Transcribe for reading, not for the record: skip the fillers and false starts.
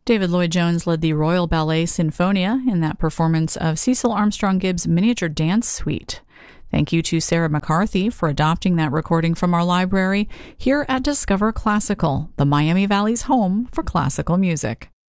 David Lloyd-Jones led the Royal Ballet Sinfonia in that performance of Cecil Armstrong Gibbs' Miniature Dance Suite. Thank you to Sarah McCarthy for adopting that recording from our library here at Discover Classical, the Miami Valley's home for classical music.